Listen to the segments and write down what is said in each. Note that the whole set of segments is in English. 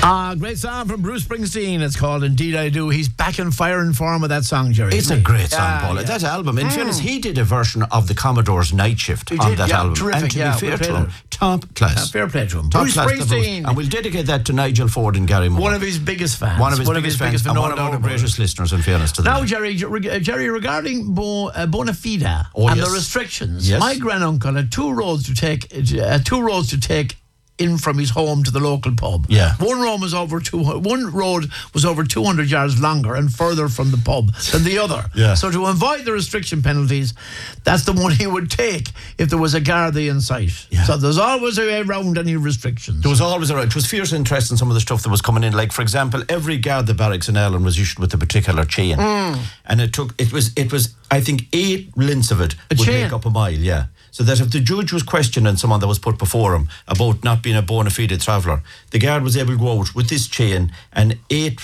Great song from Bruce Springsteen. It's called Indeed I Do. He's back in fire and form with that song, Jerry. It's a great song, Paul. That album, in fairness, he did a version of the Commodore's Night Shift on that album. Terrific, and to be fair to him, top class. Fair play to him. Top Bruce class Springsteen. And we'll dedicate that to Nigel Ford and Gary Moore. One of his biggest fans. One of his biggest fans. And one of our greatest listeners, in fairness to them. Now, Jerry, regarding bona fide and the restrictions, my granduncle had two roads to take in from his home to the local pub. Yeah. One road was over 200 yards longer and further from the pub than the other. Yeah. So to avoid the restriction penalties, that's the one he would take if there was a Gardaí in sight. Yeah. So there's always a way around any restrictions. There was always a way. It was fierce interest in some of the stuff that was coming in. Like, for example, every Garda barracks in Ireland was issued with a particular chain. And it was I think 8 lengths of it would make up a mile, yeah. So that if the judge was questioning someone that was put before him about not being a bona fide traveller, the guard was able to go out with this chain and 8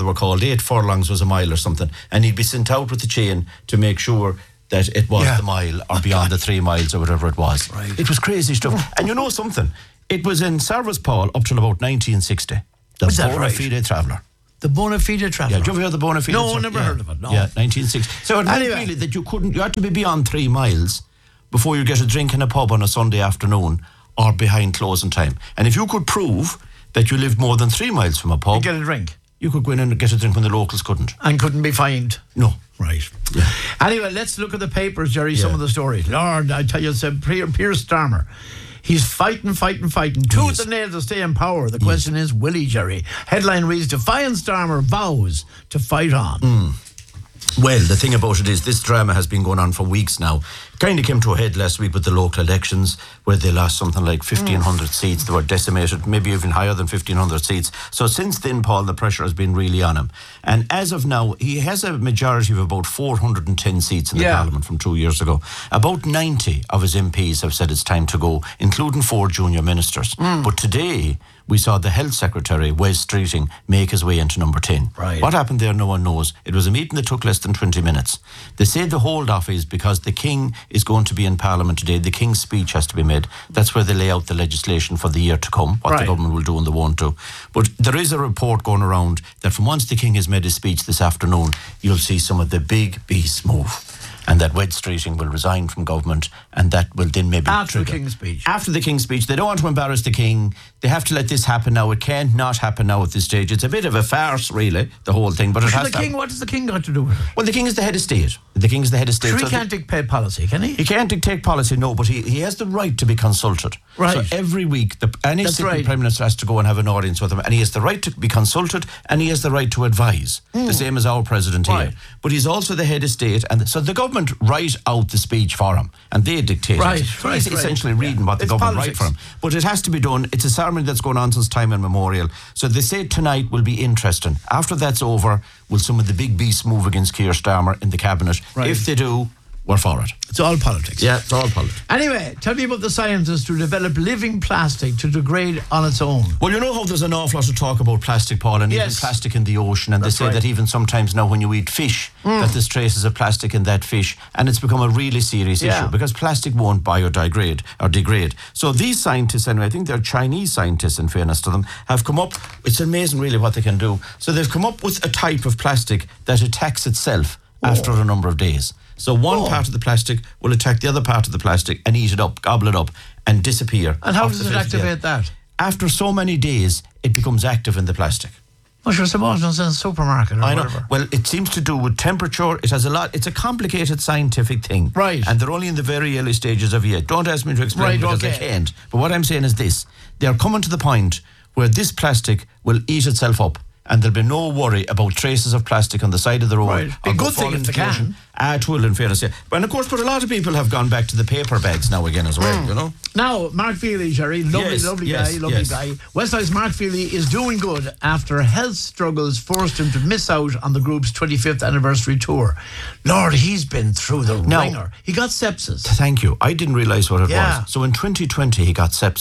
furlongs was a mile or something, and he'd be sent out with the chain to make sure that it was the mile or beyond the 3 miles or whatever it was. Right. It was crazy stuff. And you know something? It was in service, Paul, up till about 1960. The bona fide traveller. The bona fide traveller. Yeah, did you ever hear the bona fide? No, never heard of it. No. Yeah, 1960. So it meant really that you had to be beyond 3 miles before you get a drink in a pub on a Sunday afternoon or behind closing time. And if you could prove that you lived more than 3 miles from a pub, you get a drink. You could go in and get a drink when the locals couldn't. And couldn't be fined. No. Right. Yeah. Anyway, let's look at the papers, Jerry, some of the stories. Lord, I tell you, it's Pierce Starmer. He's fighting. Tooth and nail to stay in power. The question is, will he, Jerry? Headline reads, Defiant Starmer vows to fight on. Well, the thing about it is this drama has been going on for weeks now. It kind of came to a head last week with the local elections where they lost something like 1,500 seats. They were decimated, maybe even higher than 1,500 seats. So since then, Paul, the pressure has been really on him. And as of now, he has a majority of about 410 seats in the Parliament from 2 years ago. About 90 of his MPs have said it's time to go, including 4 junior ministers. But today, we saw the Health Secretary, Wes Streeting, make his way into number 10. Right. What happened there, no one knows. It was a meeting that took less than 20 minutes. They say the hold-off is because the King is going to be in Parliament today. The King's speech has to be made. That's where they lay out the legislation for the year to come, what the government will do and they won't do. But there is a report going around that from once the King has made his speech this afternoon, you'll see some of the big beasts move. And that Wes Streeting will resign from government, and that will then maybe after the King's speech. After the King's speech. They don't want to embarrass the King. They have to let this happen now. It can't not happen now at this stage. It's a bit of a farce, really, the whole thing. But it has to. What does the King got to do with it? Well, the King is the head of state. The King is the head of state. Sure, he can't dictate policy, can he? He can't dictate policy, no, but he has the right to be consulted. Right. So every week, any sitting Prime Minister has to go and have an audience with him, and he has the right to be consulted, and he has the right to advise, the same as our President here. But he's also the head of state, and so the government write out the speech for him, and they dictate it. So he's essentially reading what the government write for him. But it has to be done. It's a ceremony that's going on since time immemorial. So they say tonight will be interesting. After that's over, will some of the big beasts move against Keir Starmer in the cabinet? Right. If they do, we're for it. It's all politics. Yeah, it's all politics. Anyway, tell me about the scientists who develop living plastic to degrade on its own. Well, you know how there's an awful lot of talk about plastic, Paul, and even plastic in the ocean, and they say that even sometimes now when you eat fish, that there's traces of plastic in that fish, and it's become a really serious issue because plastic won't biodegrade or degrade. So these scientists, anyway, I think they're Chinese scientists in fairness to them, have come up, it's amazing really what they can do. So they've come up with a type of plastic that attacks itself after a number of days. So one part of the plastic will attack the other part of the plastic and eat it up, gobble it up, and disappear. And how does it activate that? After so many days, it becomes active in the plastic. Well, sure, suppose it's in a supermarket or whatever. Well, it seems to do with temperature. It has a lot. It's a complicated scientific thing. Right. And they're only in the very early stages of it. Don't ask me to explain because I can't. But what I'm saying is this. They're coming to the point where this plastic will eat itself up. And there'll be no worry about traces of plastic on the side of the road. Right. A good thing if they can. It will, in fairness, And of course, but a lot of people have gone back to the paper bags now again as well, you know. Now, Mark Feely, Jerry, lovely guy. Westside's Mark Feely is doing good after health struggles forced him to miss out on the group's 25th anniversary tour. Lord, he's been through the ringer. He got sepsis. Thank you. I didn't realise what it was. So in 2020, he got sepsis.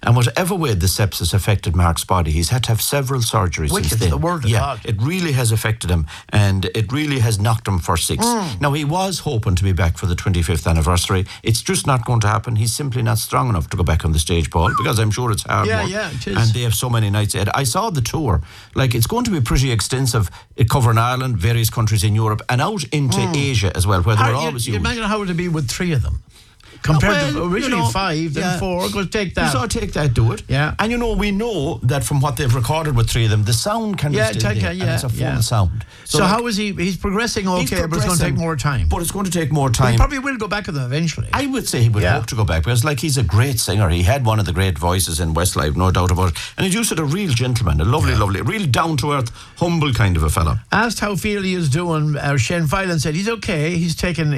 And whatever way the sepsis affected Mark's body, he's had to have several surgeries Which since is then. the word of God. It really has affected him, and it really has knocked him for 6. Now, he was hoping to be back for the 25th anniversary. It's just not going to happen. He's simply not strong enough to go back on the stage, Paul, because I'm sure it's hard work. Yeah, it is. And they have so many nights ahead. I saw the tour. Like, it's going to be pretty extensive, covering Ireland, various countries in Europe, and out into Asia as well, where they're always you huge. imagine how it would be with 3 of them. Compared to originally 5, then 4, go take that. So take that, do it. Yeah. And we know that from what they've recorded with 3 of them, the sound can be still there, and it's a full sound. So how is he? He's progressing okay, but it's going to take more time. But it's going to take more time. But he probably will go back to them eventually. I would say he would hope to go back, because he's a great singer. He had one of the great voices in Westlife, no doubt about it. And he's just a real gentleman, a lovely, real down-to-earth, humble kind of a fella. Asked how Feely is doing, Shane Filan said he's okay. He's taken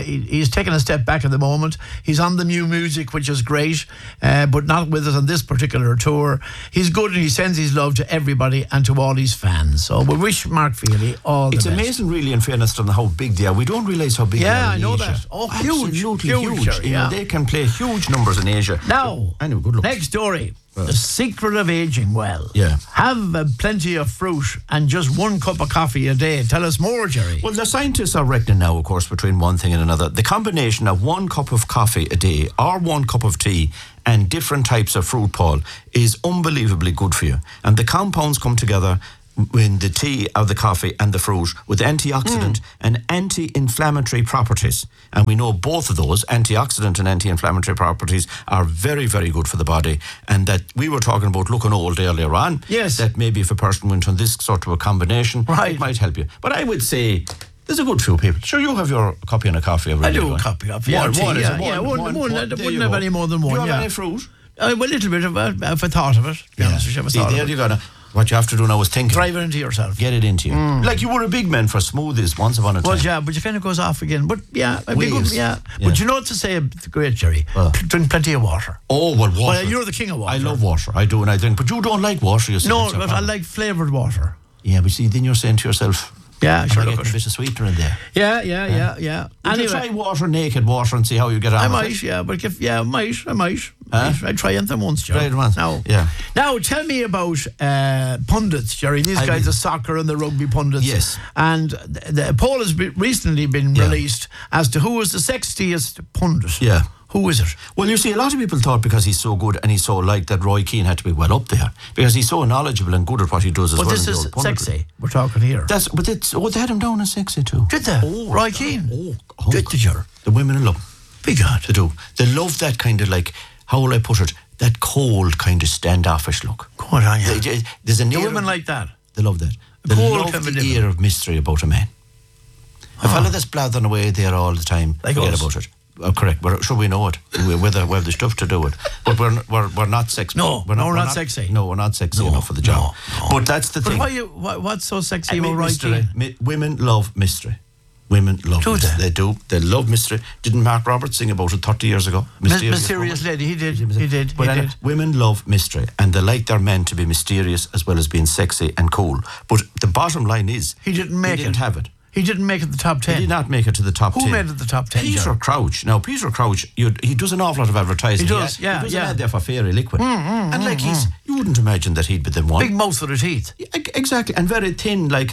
a step back at the moment. He's on the new music, which is great, but not with us on this particular tour. He's good, and he sends his love to everybody and to all his fans. So we wish Mark Feely all the best. It's amazing, really, in fairness to them, how big they are. We don't realise how big they are. Yeah, I know Asia. that. Oh, huge. Huge. They can play huge numbers in Asia. Now, anyway, good luck. Next story. The secret of aging well. Yeah. Have plenty of fruit and just 1 cup of coffee a day. Tell us more, Jerry. Well, the scientists are reckoning now, of course, between one thing and another. The combination of 1 cup of coffee a day or 1 cup of tea and different types of fruit, Paul, is unbelievably good for you. And the compounds come together in the tea or the coffee and the fruit with antioxidant and anti-inflammatory properties. And we know both of those, antioxidant and anti-inflammatory properties, are very, very good for the body. And that we were talking about looking old earlier on. Yes. That maybe if a person went on this sort of a combination, it might help you. But I would say there's a good few people. Sure, you have your copy and a coffee every day. I do a copy of tea. One. Wouldn't have any more than 1. Do you have any fruit? A little bit of if I thought of it. To be honest with you, See, there you go. What you have to do now is think. Drive it into yourself. Get it into you. Like you were a big man for smoothies once upon a time. Well, yeah, but it kind of goes off again. But it'd be good. Yeah. But you know what to say, the great Jerry? Drink plenty of water. Oh, well, water. Well, you're the king of water. I love water. I do, and I drink. But you don't like water, you see. No, but I like flavoured water. Yeah, but see, then you're saying to yourself, yeah, sure. I get a bit of sweetener in there. Yeah. Anyway, you try naked water and see how you get on. I might, I might. I'd try anything once, Jerry. Try it once. Now, tell me about pundits, Jerry. These guys, the soccer and the rugby pundits. Yes. And the poll has recently been released as to who is the sexiest pundit. Yeah. Who is it? Well, you see, a lot of people thought because he's so good and he's so liked that Roy Keane had to be well up there because he's so knowledgeable and good at what he does as well. But this is sexy. We're talking here. They had him down as sexy too. Did they? Oh, Roy Keane. Did they, Jerry? The women love him. Big God. They do. They love that kind of how will I put it? That cold kind of standoffish look. Go on, yeah. There's an the women like that. They love that. They love the air of mystery about a man. A fella that's blathering away there all the time. Forget about it. Correct. Sure, we know it. We have the stuff to do it. But we're not sexy. No, we're not sexy. No, we're not sexy enough for the job. No. But that's the thing. But what's so sexy about Roy Keane? Women love mystery. Women love mystery. They do. They love mystery. Didn't Mark Roberts sing about it 30 years ago? Mysterious Lady. He did. Women love mystery, and they like their men to be mysterious as well as being sexy and cool. But the bottom line is, he didn't have it. He didn't make it the top 10. He did not make it to the top 10. Who made it the top 10? Peter Crouch. Now, Peter Crouch, he does an awful lot of advertising. He does, He does an ad there for Fairy Liquid. You wouldn't imagine that he'd be the one. Big mouth with his teeth. Exactly, and very thin. But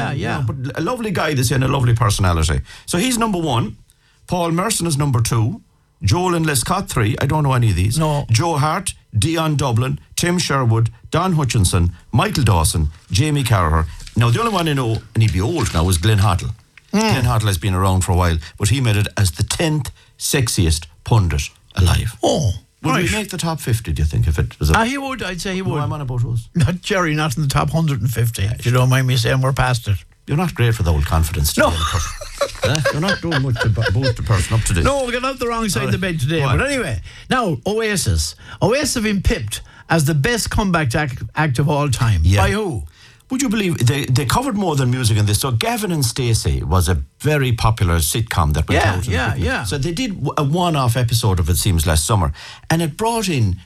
a lovely guy, this and a lovely personality. So he's number 1. Paul Merson is number 2. Joel and Lescott 3. I don't know any of these. No. Joe Hart, Dion Dublin, Tim Sherwood, Don Hutchinson, Michael Dawson, Jamie Carragher. Now, the only one I know, and he'd be old now, is Glenn Hoddle. Glenn Hoddle has been around for a while, but he made it as the 10th sexiest pundit alive. Oh, would he make the top 50, do you think, if it was he would, I'd say he would. No, I'm on about us. Not Jerry, not in the top 150, if you don't mind me saying, we're past it. You're not great for the old confidence today. No. You're not doing much to boost the person up today. No, we got out the wrong side of the bed today. But anyway, now, Oasis. Oasis have been pipped as the best comeback act of all time. Yeah. By who? Would you believe they covered more than music in this? So Gavin and Stacey was a very popular sitcom that went out. Yeah. So they did a one-off episode of it, seems, last summer, and it brought in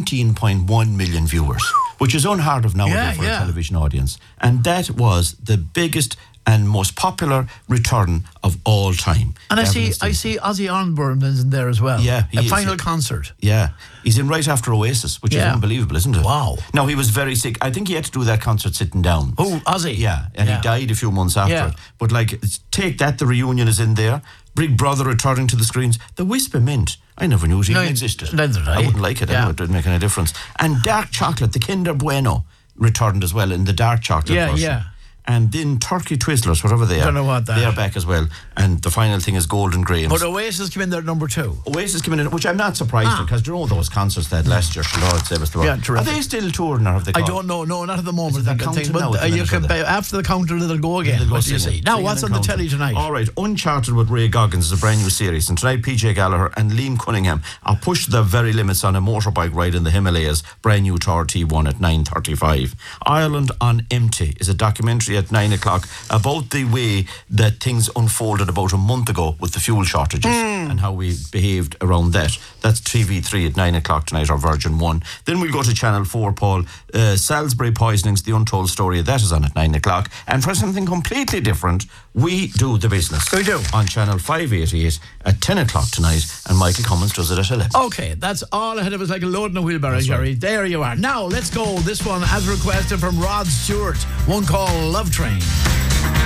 19.1 million viewers, which is unheard of nowadays for a television audience. And that was the biggest and most popular return of all time. And I see Ozzy Osbourne is in there as well. Yeah, a final concert. Yeah, he's in right after Oasis, which is unbelievable, isn't it? Wow. Now, he was very sick. I think he had to do that concert sitting down. Oh, Ozzy. Yeah, and he died a few months after it. But like, take that, the reunion is in there. Big Brother returning to the screens. The Whisper Mint, I never knew it even existed. Neither did I. I wouldn't like it anyway, it didn't make any difference. And dark chocolate, the Kinder Bueno, returned as well in the dark chocolate version. Yeah. And then Turkey Twizzlers, whatever they are. Don't know what that. They are back as well. And the final thing is Golden Grains. But Oasis came in there at number 2. Oasis came in, which I'm not surprised because you know those concerts they had last year, Lord save us the world. Yeah, terrific. Are they still touring or have they gone? I don't know. No, not at the moment. You can after the counter they'll go again. What do you see? Now, what's on the telly tonight? All right, Uncharted with Ray Goggins is a brand new series, and tonight PJ Gallagher and Liam Cunningham are push the very limits on a motorbike ride in the Himalayas. Brand new TRT1 at 9:35. Ireland on Empty is a documentary at 9 o'clock about the way that things unfolded about a month ago with the fuel shortages and how we behaved around that. That's TV3 at 9 o'clock tonight, or Virgin 1. Then we'll go to Channel 4, Paul. Salisbury Poisonings, The Untold Story, that is on at 9 o'clock. And for something completely different, We Do the Business. We do. On Channel 588 at 10 o'clock tonight, and Michael Cummins does it at 11. Okay, that's all ahead of us, like a load in a wheelbarrow, Jerry. Right. There you are. Now, let's go. This one, as requested from Rod Stewart, one called Love Train.